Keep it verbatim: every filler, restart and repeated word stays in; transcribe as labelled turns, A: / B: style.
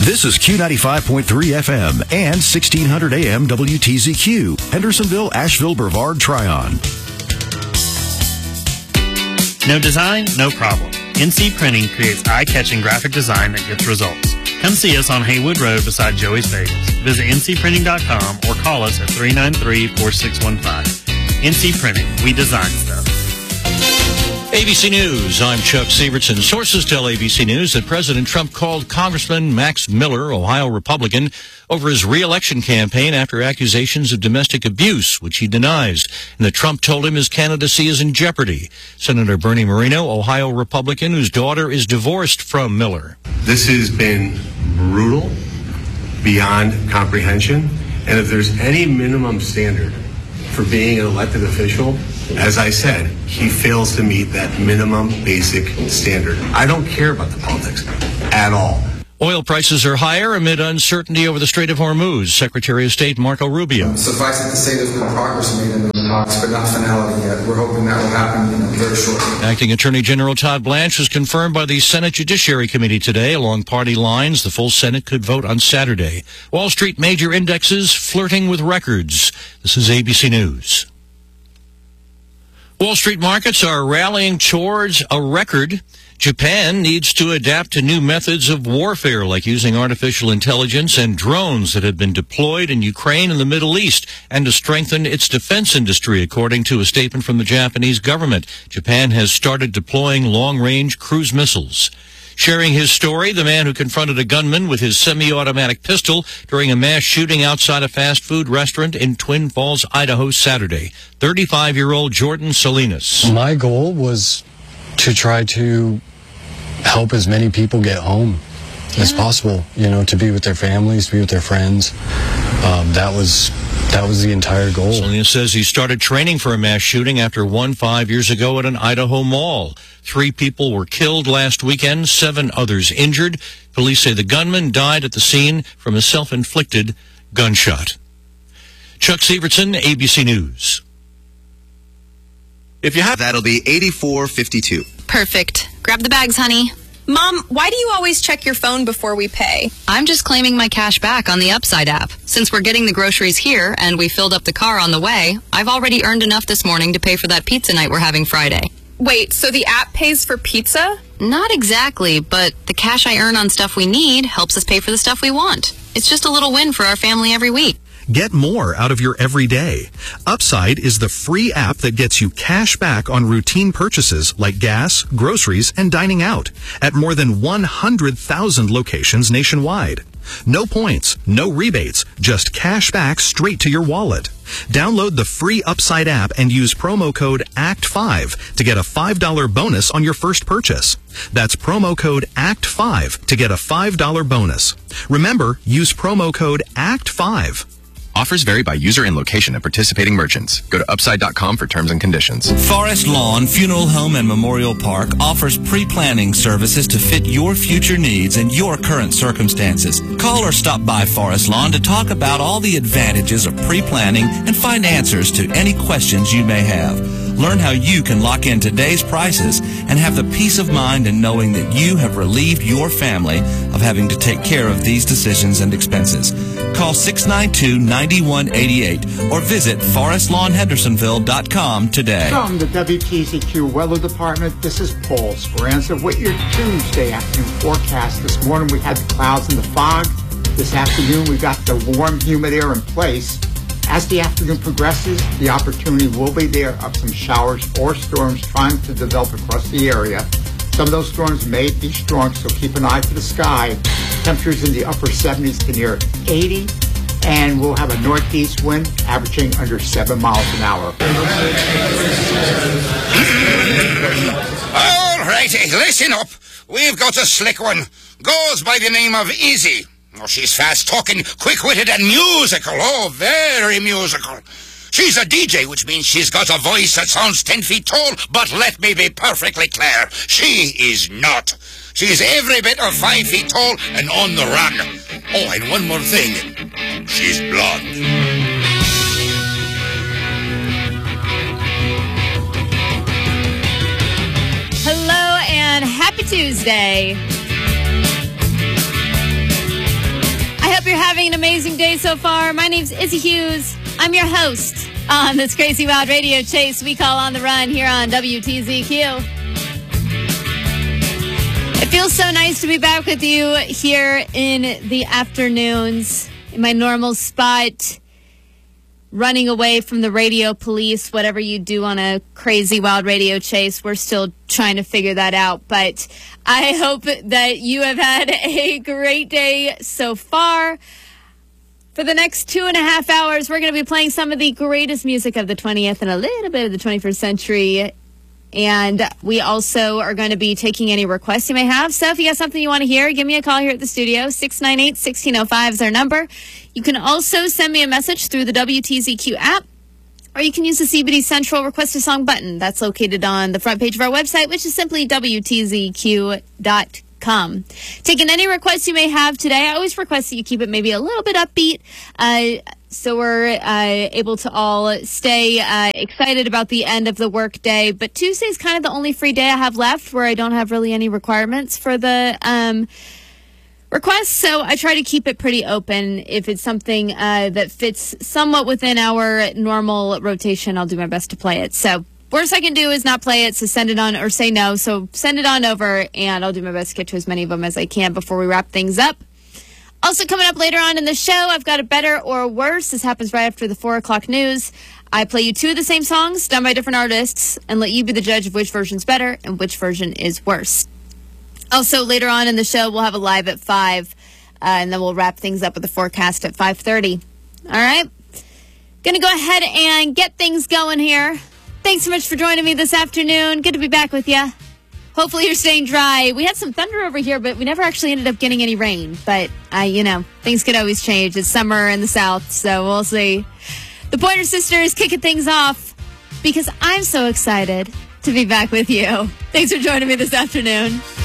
A: This is Q ninety-five point three F M and sixteen hundred A M W T Z Q, Hendersonville, Asheville, Brevard, Tryon.
B: No design, no problem. N C Printing creates eye-catching graphic design that gets results. Come see us on Haywood Road beside Joey's Bagels. Visit N C printing dot com or call us at three nine three, four six one five. N C Printing, we design stuff.
C: A B C News, I'm Chuck Severson. Sources tell A B C News that President Trump called Congressman Max Miller, Ohio Republican, over his re-election campaign after accusations of domestic abuse, which he denies, and that Trump told him his candidacy is in jeopardy. Senator Bernie Moreno, Ohio Republican, whose daughter is divorced from Miller.
D: This has been brutal, beyond comprehension, and if there's any minimum standard for being an elected official, as I said, he fails to meet that minimum basic standard. I don't care about the politics at all.
C: Oil prices are higher amid uncertainty over the Strait of Hormuz. Secretary of State Marco Rubio.
E: Suffice it to say there's been progress made in those talks, but not finality yet. We're hoping that will happen you know, very shortly.
C: Acting Attorney General Todd Blanche was confirmed by the Senate Judiciary Committee today. Along party lines, the full Senate could vote on Saturday. Wall Street major indexes flirting with records. This is A B C News. Wall Street markets are rallying towards a record. Japan needs to adapt to new methods of warfare, like using artificial intelligence and drones that have been deployed in Ukraine and the Middle East, and to strengthen its defense industry, according to a statement from the Japanese government. Japan has started deploying long-range cruise missiles. Sharing his story, the man who confronted a gunman with his semi-automatic pistol during a mass shooting outside a fast food restaurant in Twin Falls, Idaho, Saturday. thirty-five-year-old Jordan Salinas.
F: My goal was to try to help as many people get home yeah. as possible, you know, to be with their families, to be with their friends. Um, that was that was the entire goal.
C: Salinas says he started training for a mass shooting after one five years ago at an Idaho mall. Three people were killed last weekend, seven others injured. Police say the gunman died at the scene from a self-inflicted gunshot. Chuck Severson, A B C News.
G: If you have, that'll be eighty-four fifty-two.
H: Perfect. Grab the bags, honey.
I: Mom, why do you always check your phone before we pay?
H: I'm just claiming my cash back on the Upside app. Since we're getting the groceries here and we filled up the car on the way, I've already earned enough this morning to pay for that pizza night we're having Friday.
I: Wait, so the app pays for pizza?
H: Not exactly, but the cash I earn on stuff we need helps us pay for the stuff we want. It's just a little win for our family every week.
J: Get more out of your everyday. Upside is the free app that gets you cash back on routine purchases like gas, groceries, and dining out at more than one hundred thousand locations nationwide. No points, no rebates, just cash back straight to your wallet. Download the free Upside app and use promo code A C T five to get a five dollar bonus on your first purchase. That's promo code A C T five to get a five dollar bonus. Remember, use promo code A C T five.
K: Offers vary by user and location of participating merchants. Go to upside dot com for terms and conditions.
L: Forest Lawn Funeral Home and Memorial Park offers pre-planning services to fit your future needs and your current circumstances. Call or stop by Forest Lawn to talk about all the advantages of pre-planning and find answers to any questions you may have. Learn how you can lock in today's prices and have the peace of mind in knowing that you have relieved your family of having to take care of these decisions and expenses. Call six nine two, nine one eight eight or visit forest lawn hendersonville dot com today.
M: From the W T Z Q Weather Department, this is Paul Speranza with your Tuesday afternoon forecast. This morning we had the clouds and the fog. This afternoon we've got the warm, humid air in place. As the afternoon progresses, the opportunity will be there of some showers or storms trying to develop across the area. Some of those storms may be strong, so keep an eye to the sky. Temperatures in the upper seventies to near eighty, and we'll have a northeast wind averaging under seven miles an hour.
N: All righty, listen up. We've got a slick one. Goes by the name of Izzy. Oh, she's fast-talking, quick-witted, and musical. Oh, very musical. She's a D J, which means she's got a voice that sounds ten feet tall, but let me be perfectly clear, she is not. She's every bit of five feet tall and on the run. Oh, and one more thing. She's blonde.
O: Hello and happy Tuesday. having an amazing day so far. My name's Izzy Hughes. I'm your host on this Crazy Wild Radio Chase we call On the Run here on W T Z Q. It feels so nice to be back with you here in the afternoons in my normal spot, running away from the radio police, whatever you do on a Crazy Wild Radio Chase. We're still trying to figure that out, but I hope that you have had a great day so far. For the next two and a half hours, we're going to be playing some of the greatest music of the twentieth and a little bit of the twenty-first century. And we also are going to be taking any requests you may have. So if you got something you want to hear, give me a call here at the studio. six nine eight, one six zero five is our number. You can also send me a message through the W T Z Q app, or you can use the C B D Central Request a Song button. That's located on the front page of our website, which is simply W T Z Q dot com. Taking any requests you may have today, I always request that you keep it maybe a little bit upbeat, uh, so we're uh, able to all stay uh, excited about the end of the work day. But Tuesday's kind of the only free day I have left where I don't have really any requirements for the um, requests, so I try to keep it pretty open. If it's something uh, that fits somewhat within our normal rotation, I'll do my best to play it. So worst I can do is not play it, so send it on, or say no, so send it on over, and I'll do my best to get to as many of them as I can before we wrap things up. Also coming up later on in the show, I've got a better or worse. This happens right after the four o'clock news. I play you two of the same songs done by different artists and let you be the judge of which version's better and which version is worse. Also, later on in the show, we'll have a live at five, uh, and then we'll wrap things up with the forecast at five thirty. All right? Gonna go ahead and get things going here. Thanks so much for joining me this afternoon. Good to be back with you. Hopefully you're staying dry. We had some thunder over here, but we never actually ended up getting any rain. But, uh, you know, things could always change. It's summer in the South, so we'll see. The Pointer Sisters kicking things off because I'm so excited to be back with you. Thanks for joining me this afternoon.